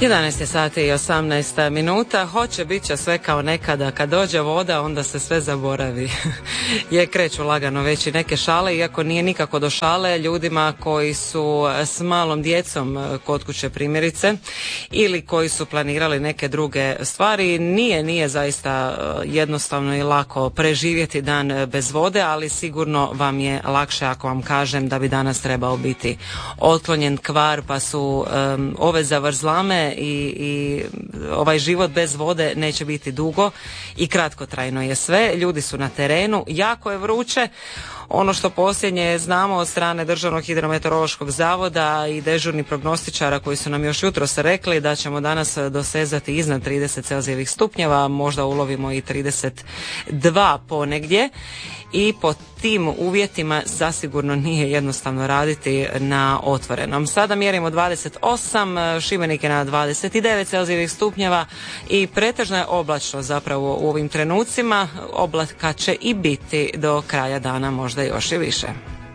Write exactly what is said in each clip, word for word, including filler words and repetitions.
jedanaest je sati i osamnaest minuta. Hoće, bit će sve kao nekada. Kad dođe voda, onda se sve zaboravi. Je, kreću lagano već i neke šale, iako nije nikako do šale ljudima koji su s malom djecom kod kuće primjerice ili koji su planirali neke druge stvari. Nije, nije zaista jednostavno i lako preživjeti dan bez vode, ali sigurno vam je lakše ako vam kažem da bi danas trebao biti otklonjen kvar, pa su um, ove zavrzlame i, i ovaj život bez vode neće biti dugo i kratkotrajno je sve. Ljudi su na terenu, jako je vruće. Ono što posljednje znamo od strane Državnog hidrometeorološkog zavoda i dežurnih prognostičara koji su nam još jutros rekli da ćemo danas dosezati iznad trideset celzijevih stupnjeva, možda ulovimo i trideset dva ponegdje. I po tim uvjetima zasigurno nije jednostavno raditi na otvorenom. Sada mjerimo dvadeset osam, Šibenik je na dvadeset devet celzijevih stupnjeva i pretežno je oblačno zapravo u ovim trenucima. Oblaka će i biti do kraja dana, možda još i više.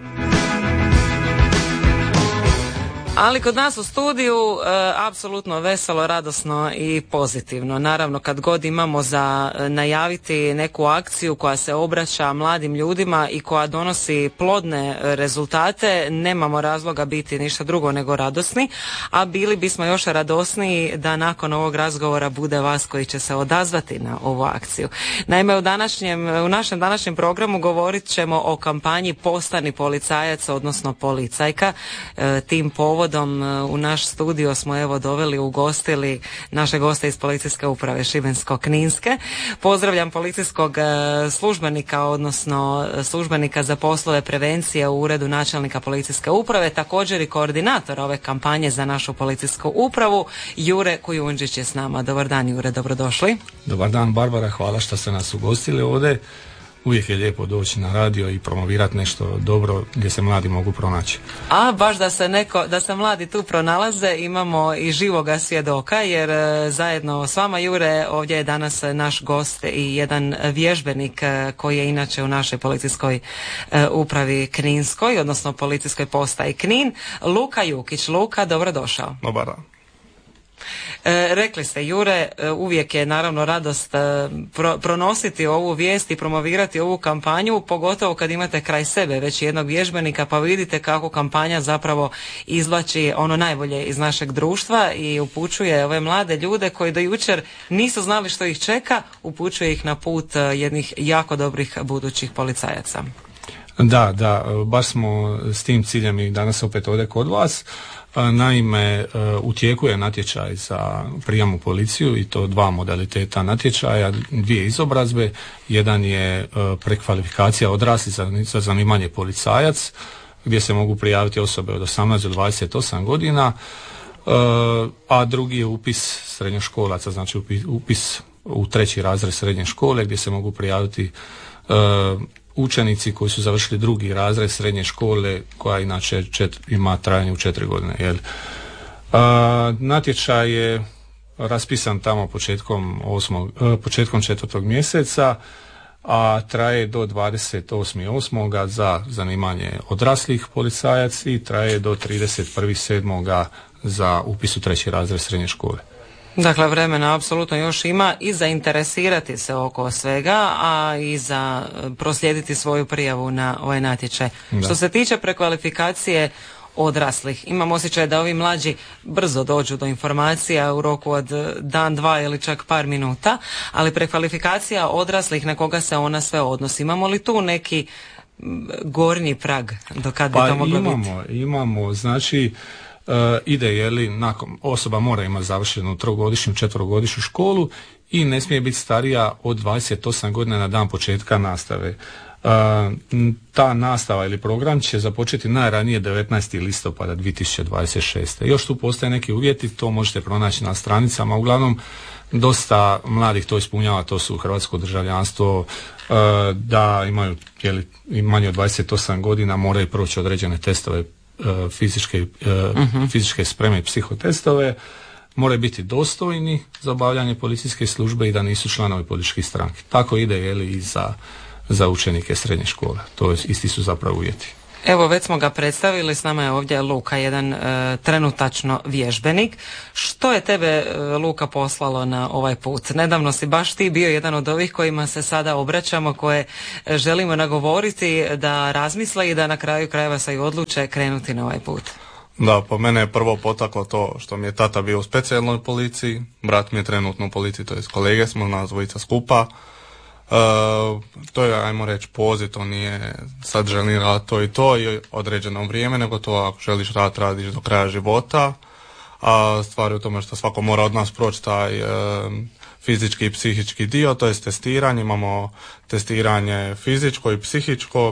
Ali kod nas u studiju e, apsolutno veselo, radosno i pozitivno. Naravno, kad god imamo za najaviti neku akciju koja se obraća mladim ljudima i koja donosi plodne rezultate, nemamo razloga biti ništa drugo nego radosni, a bili bismo još radosniji da nakon ovog razgovora bude vas koji će se odazvati na ovu akciju. Naime, u, današnjem, u našem današnjem programu govorit ćemo o kampanji Postani policajac, odnosno policajka. E, tim povodom u naš studio smo evo doveli, ugostili naše goste iz Policijske uprave Šibensko-kninske. Pozdravljam policijskog službenika, odnosno službenika za poslove prevencije u uredu načelnika Policijske uprave, također i koordinator ove kampanje za našu policijsku upravu, Jure Kujundžić je s nama. Dobar dan, Jure, dobrodošli. Dobar dan, Barbara, hvala što ste nas ugostili ovdje. Uvijek je lijepo doći na radio i promovirati nešto dobro gdje se mladi mogu pronaći. A baš da se neko, da se mladi tu pronalaze, imamo i živoga svjedoka, jer e, zajedno s vama, Jure, ovdje je danas naš gost i jedan vježbenik e, koji je inače u našoj policijskoj e, upravi Kninskoj, odnosno policijskoj postaji Knin, Luka Jukić. Luka, dobrodošao. Dobar dan. E, rekli ste, Jure, uvijek je naravno radost e, pro, pronositi ovu vijest i promovirati ovu kampanju, pogotovo kad imate kraj sebe već jednog vježbenika, pa vidite kako kampanja zapravo izvlači ono najbolje iz našeg društva i upućuje ove mlade ljude koji do jučer nisu znali što ih čeka, upućuje ih na put jednih jako dobrih budućih policajaca. Da, da, baš smo s tim ciljem i danas opet ovdje kod vas. Naime, u tijeku je natječaj za prijam u policiju i to dva modaliteta natječaja, dvije izobrazbe. Jedan je prekvalifikacija odraslih za zanimanje policajac, gdje se mogu prijaviti osobe od osamnaest do dvadeset osam godina, a drugi je upis srednjoškolaca, znači upis u treći razred srednje škole, gdje se mogu prijaviti učenici koji su završili drugi razred srednje škole, koja inače čet, ima trajanje u četiri godine. Jel? A, natječaj je raspisan tamo početkom, osmog, početkom četvrtog mjeseca, a traje do dvadeset osmog osmog za zanimanje odraslih policajac i traje do trideset prvog sedmog za upis u treći razred srednje škole. Dakle, vremena apsolutno još ima i za interesirati se oko svega, a i za proslijediti svoju prijavu na ovaj natječaj. Da. Što se tiče prekvalifikacije odraslih, imam osjećaj da ovi mlađi brzo dođu do informacija u roku od dan, dva ili čak par minuta, ali prekvalifikacija odraslih, na koga se ona sve odnosi, imamo li tu neki gornji prag do kad bi pa to moglo imamo, biti? Imamo, znači Uh, ide, je li, nakon, osoba mora imati završenu trogodišnju, četverogodišnju školu i ne smije biti starija od dvadeset osam godina na dan početka nastave. Uh, ta nastava ili program će započeti najranije devetnaestog listopada dvije tisuće dvadeset šeste. Još tu postoje neki uvjeti, to možete pronaći na stranicama. Uglavnom, dosta mladih to ispunjava, to su hrvatsko državljanstvo, uh, da imaju, je li, manje od dvadeset osam godina, moraju proći određene testove fizičke, uh-huh. fizičke spreme i psihotestove, moraju biti dostojni za obavljanje policijske službe i da nisu članovi političkih stranki. Tako ide, je li, i za, za učenike srednje škole. To je, isti su zapravo uvjeti. Evo, već smo ga predstavili, s nama je ovdje Luka, jedan e, trenutačno vježbenik. Što je tebe, e, Luka, poslalo na ovaj put? Nedavno si baš ti bio jedan od ovih kojima se sada obraćamo, koje želimo nagovoriti da razmisle i da na kraju krajeva se i odluče krenuti na ovaj put. Da, po mene je prvo potaklo to što mi je tata bio u specijalnoj policiji, brat mi je trenutno u policiji, to jest kolege smo, nas dvojica skupa. Uh, to je, ajmo reći, poziv, to nije sad želim raditi to i to i određeno vrijeme, nego to ako želiš raditi, radiš do kraja života. A stvar je u tome što svako mora od nas proći taj uh, fizički i psihički dio, to je testiranje, imamo testiranje fizičko i psihičko,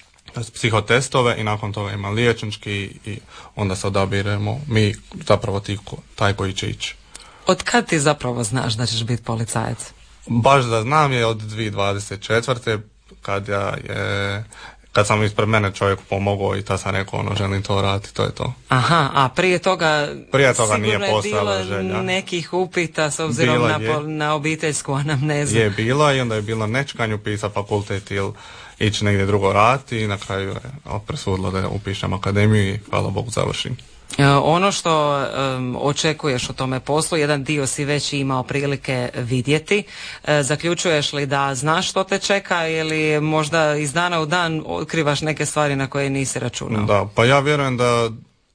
psihotestove i nakon toga ima liječnički i onda se odabiremo mi zapravo ti, taj koji će ići. Od kad ti zapravo znaš da ćeš biti policajac? Baš da znam je od dvije tisuće dvadeset četvrte kad ja je, kad sam ispred mene čovjek pomogao i tad sam rekao ono želim to raditi, to je to. Aha, a prije toga, prije toga sigurno nije postojala je bilo želja. Nekih upita s obzirom na, po, na obiteljsku anamnezu. Je bilo i onda je bilo nečkanju pisa fakultet ili ići negdje drugo raditi i na kraju je presudilo da upišem akademiju i hvala Bogu završim. Ono što um, očekuješ u tome poslu, jedan dio si već imao prilike vidjeti. E, zaključuješ li da znaš što te čeka ili možda iz dana u dan otkrivaš neke stvari na koje nisi računao? Da, pa ja vjerujem da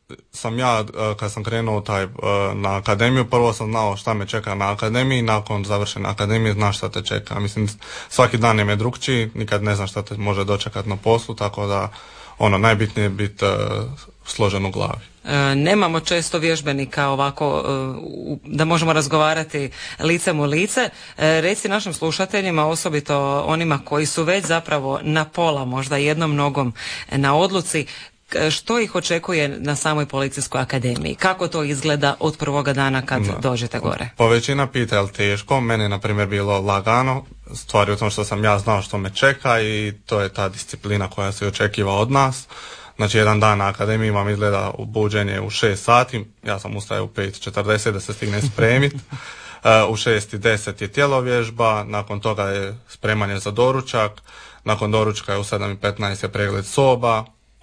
sam ja, kad sam krenuo taj, na akademiju, prvo sam znao šta me čeka na akademiji, nakon završene akademije znaš šta te čeka. Mislim, svaki dan je me drugčiji, nikad ne znaš šta te može dočekati na poslu, tako da ono, najbitnije je biti uh, složen u glavi. E, nemamo često vježbenika ovako uh, da možemo razgovarati licem u lice. E, reci našim slušateljima, osobito onima koji su već zapravo na pola, možda jednom nogom na odluci, što ih očekuje na samoj policijskoj akademiji? Kako to izgleda od prvoga dana kad da. dođete gore? Po većina pita je li teško, meni je na primjer bilo lagano, stvari u tom što sam ja znao što me čeka i to je ta disciplina koja se očekiva od nas. Znači jedan dan na akademiji imam izgleda buđenje u šest sati, ja sam ustao u pet četrdeset da se stigne spremiti. U šest i deset je tjelovježba, nakon toga je spremanje za doručak, nakon doručka je u sedam i petnaest je pregled soba,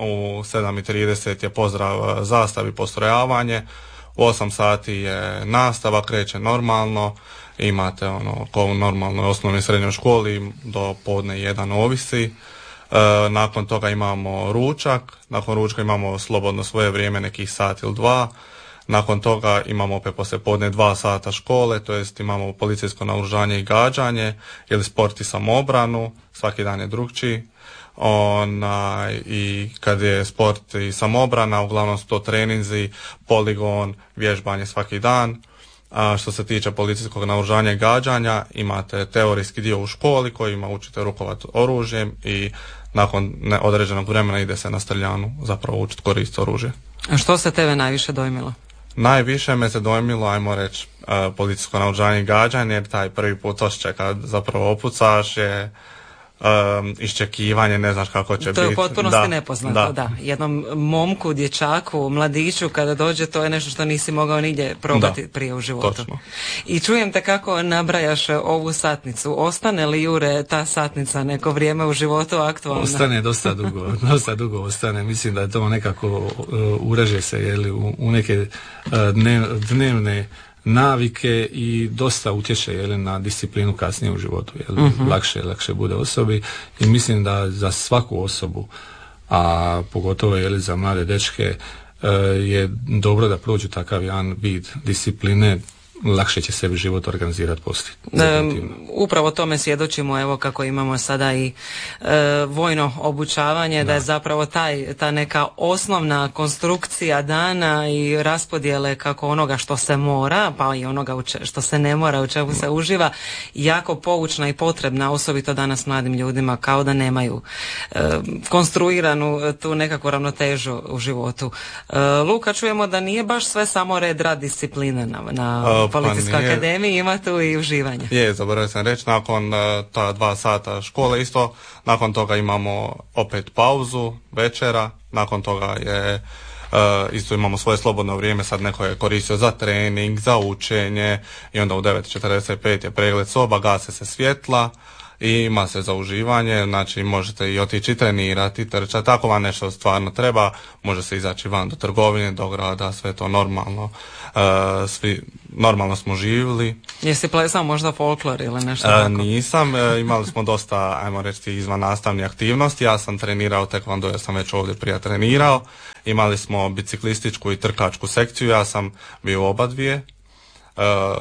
u sedam i trideset je pozdrav zastavi, postrojavanje, u osam sati je nastava, kreće normalno, imate ono ko u normalnoj osnovnoj i srednjoj školi do podne jedan ovisi. E, nakon toga imamo ručak, nakon ručka imamo slobodno svoje vrijeme nekih sat ili dva, nakon toga imamo opet poslije podne dva sata škole, to jest imamo policijsko naoružanje i gađanje ili sport i samoobranu, svaki dan je drugčiji. Ona, i kad je sport i samobrana, uglavnom su to treninzi, poligon, vježbanje svaki dan. A što se tiče policijskog naoružanja i gađanja, imate teorijski dio u školi kojima učite rukovati oružjem i nakon određenog vremena ide se na streljanu, zapravo učiti koristiti oružje. A što se tebe najviše dojmilo? Najviše me se dojmilo, ajmo reći, policijsko naoružanje i gađanje, jer taj prvi put osjećaj kad zapravo opucaš je Um, iščekivanje, ne znaš kako će biti. To je u potpunosti da, nepoznato, da. da. Jednom momku, dječaku, mladiću kada dođe, to je nešto što nisi mogao nigdje probati da, prije u životu. Točno. I čujem te kako nabrajaš ovu satnicu. Ostane li, Jure, ta satnica neko vrijeme u životu aktualna? Ostane dosta dugo, dosta dugo ostane. Mislim da je to nekako uh, ureže se jeli, u, u neke uh, dnev, dnevne navike i dosta utječe jeli, na disciplinu kasnije u životu. Jeli, uh-huh. lakše, lakše bude osobi i mislim da za svaku osobu, a pogotovo jeli, za mlade dečke, je dobro da prođu takav jedan vid discipline, lakše će sebi život organizirati poslije. E, upravo tome svjedočimo, evo kako imamo sada i e, vojno obučavanje, da. da je zapravo taj, ta neka osnovna konstrukcija dana i raspodjele kako onoga što se mora, pa i onoga što se ne mora, u čemu se uživa, jako poučna i potrebna, osobito danas mladim ljudima, kao da nemaju e, konstruiranu tu nekakvu ravnotežu u životu. E, Luka, čujemo da nije baš sve samo red, rad, discipline na, na Policijskoj pa akademiji, ima tu i uživanje. Je, zaboravio sam reći, nakon uh, ta dva sata škole isto, nakon toga imamo opet pauzu, večera, nakon toga je uh, isto imamo svoje slobodno vrijeme, sad neko je koristio za trening, za učenje i onda u devet četrdeset pet je pregled soba, gase se svjetla i ima se za uživanje, znači možete i otići trenirati, trčati, ako vam nešto stvarno treba, može se izaći van do trgovine, do grada, sve to normalno. E, svi, normalno smo živjeli. Jesi plesao možda folklor ili nešto e, tako? Nisam, e, imali smo dosta, ajmo reći, izvan nastavnih aktivnosti, ja sam trenirao tekvando jer sam već ovdje prije trenirao, imali smo biciklističku i trkačku sekciju, ja sam bio u oba dvije. E,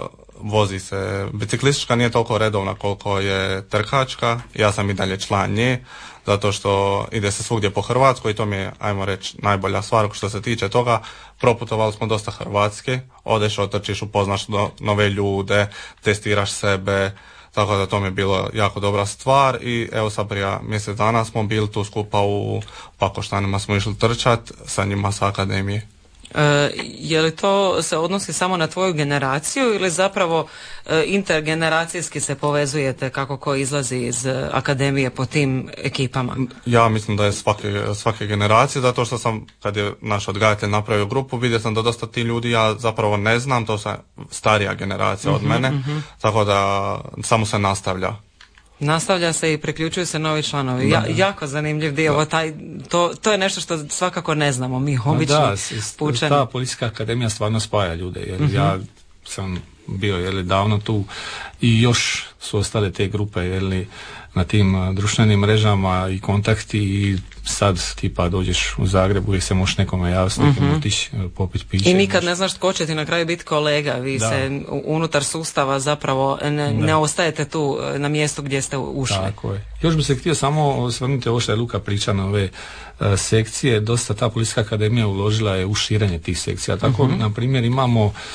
vozi se, biciklistička nije toliko redovna koliko je trkačka, ja sam i dalje član nje, zato što ide se svugdje po Hrvatskoj i to mi je, ajmo reći, najbolja stvar što se tiče toga. Proputovali smo dosta Hrvatske, odeš, otrčiš, upoznaš no, nove ljude, testiraš sebe, tako da to mi je bilo jako dobra stvar i evo sad prije mjesec dana smo bili tu skupa u Pakoštanima, smo išli trčat sa njima sa akademije. E, je li to se odnosi samo na tvoju generaciju ili zapravo e, intergeneracijski se povezujete kako ko izlazi iz e, akademije po tim ekipama? Ja mislim da je svake, svake generacije, zato što sam, kad je naš odgajatelj napravio grupu, vidio sam da dosta ti ljudi ja zapravo ne znam, to je starija generacija uh-huh, od mene, uh-huh. Tako da samo se nastavlja. Nastavlja se i priključuju se novi članovi. Ja, jako zanimljiv dio. Taj, to, to je nešto što svakako ne znamo. Mi obični da, pučani. Ta policijska akademija stvarno spaja ljude. Jer uh-huh. Ja sam bio jeli, davno tu i još su ostale te grupe jeli, na tim društvenim mrežama i kontakti i sad tipa dođeš u Zagreb, uvijek se možeš nekome javiti, uh-huh. nekom otići, popiti piće. I nikad ne znaš tko će ti na kraju biti kolega. Vi da. se unutar sustava zapravo ne, ne ostajete tu na mjestu gdje ste ušli. Tako je. Još bi se htio samo osvrnuti ovo što je Luka priča na ove uh, sekcije. Dosta ta policijska akademija uložila je u širenje tih sekcija. Tako, uh-huh. na primjer, imamo uh,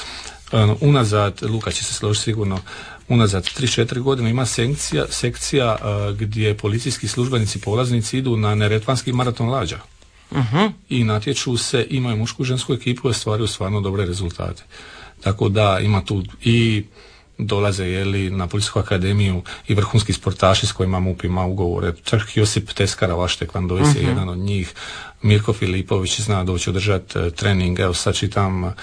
unazad, Luka će se složiti sigurno, unazad tri četiri godine ima sekcija, sekcija uh, gdje policijski službenici polaznici idu na neretvanski maraton lađa. Uh-huh. I natječu se, imaju mušku i žensku ekipu i ostvaruju stvarno dobre rezultate. Tako da ima tu i dolaze jeli, na policijsku akademiju i vrhunski sportaši s kojima MUP ima ugovore. Čak Josip Teskara, vaš tekvandoist uh-huh. je jedan od njih. Mirko Filipović zna doći održati uh, trening. Evo sad čitam uh,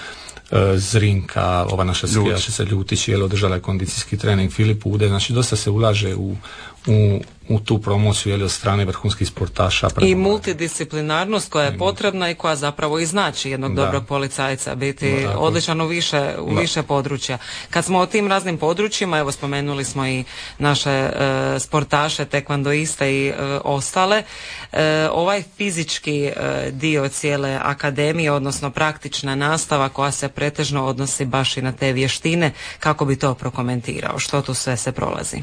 Zrinka, ova naša skijačica Ljutić, je održala je kondicijski trening, Filip Ude, znači dosta se ulaže u, u, u tu promociju jeli, od strane vrhunskih sportaša. I multidisciplinarnost koja je potrebna i koja zapravo i znači jednog da. dobrog policajca, biti da, odličan u više, u više područja. Kad smo o tim raznim područjima, evo spomenuli smo i naše e, sportaše, tekvandoiste i e, ostale, e, ovaj fizički e, dio cijele akademije, odnosno praktična nastava koja se pretežno odnosi baš i na te vještine, kako bi to prokomentirao? Što tu sve se prolazi?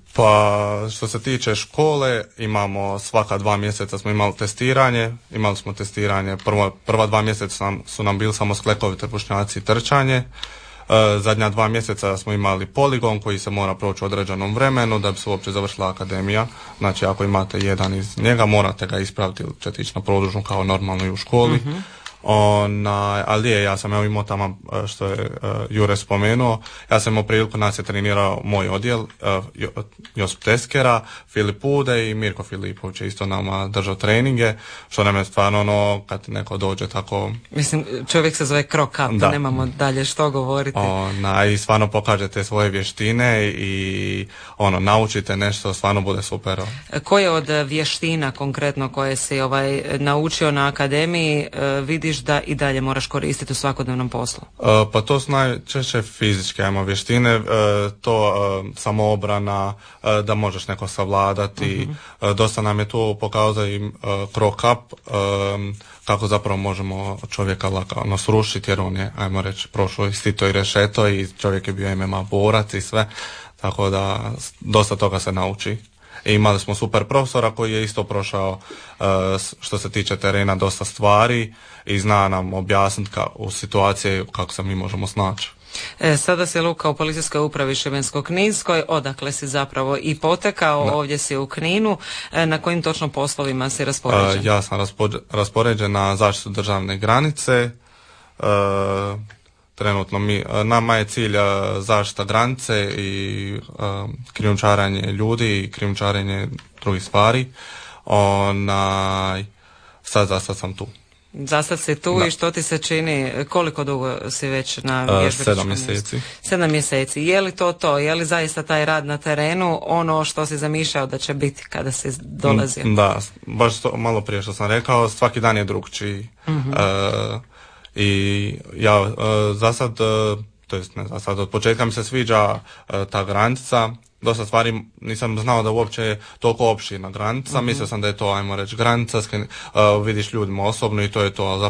Pa što se tiče škole, imamo svaka dva mjeseca smo imali testiranje, imali smo testiranje, prvo, prva dva mjeseca nam, su nam bili samo sklekovi, trbušnjaci i trčanje, e, zadnja dva mjeseca smo imali poligon koji se mora proći u određenom vremenu da bi se uopće završila akademija, znači ako imate jedan iz njega morate ga ispraviti ili ćete ići na produžnu kao normalno i u školi. Mm-hmm. Ona, ali je, ja sam evo imao tamo što je uh, Jure spomenuo, ja sam imao priliku, nas je trenirao moj odjel, uh, Josip Teskera, Filip Ude i Mirko Filipović je isto nama držao treninge, što nam je stvarno ono, kad neko dođe tako... Mislim, čovjek se zove Krok Up, da. Nemamo dalje što govoriti. Ona, i stvarno pokažete svoje vještine i ono, naučite nešto, stvarno bude super. Koje od vještina konkretno koje si ovaj, naučio na akademiji uh, vidiš da i dalje moraš koristiti u svakodnevnom poslu? Uh, pa to su najčešće fizičke ajmo, vještine, uh, to uh, samoobrana, uh, da možeš neko savladati. Uh-huh. Uh, dosta nam je to pokazao i uh, Krok Up, um, kako zapravo možemo čovjeka lagano srušiti, jer on je, ajmo reći, prošao i sito i rešeto i čovjek je bio em em a borac i sve, tako da dosta toga se nauči. I imali smo super profesora koji je isto prošao uh, što se tiče terena dosta stvari i zna nam objasniti ka, u situaciji kako se mi možemo snaći. E, sada si Luka u policijskoj upravi Šibensko-kninskoj, odakle si zapravo i potekao, da. Ovdje si u Kninu, e, na kojim točno poslovima si raspoređen? Uh, ja sam raspo- raspoređen na zaštitu državne granice, uh, trenutno mi, nama je cilj zaštita granice i uh, krijumčarenje ljudi i krijumčarenje drugih stvari. Onaj, sad za sad sam tu. Za sad si tu Da. i što ti se čini, koliko dugo si već na Uh, vježbeničkom sedam mjestu? mjeseci. Sedam mjeseci. Je li to to? Je li zaista taj rad na terenu ono što si zamišljao da će biti kada si dolazio? Da, baš to, malo prije što sam rekao, svaki dan je drugčiji. Mhm. Uh, I ja uh, za sad, uh, to jest ne za sad, od početka mi se sviđa uh, ta granica. Dosta stvari nisam znao da uopće je toliko opširna granica, Mhm. mislio sam da je to, ajmo reći, granica, uh, vidiš ljudima osobno i to je to,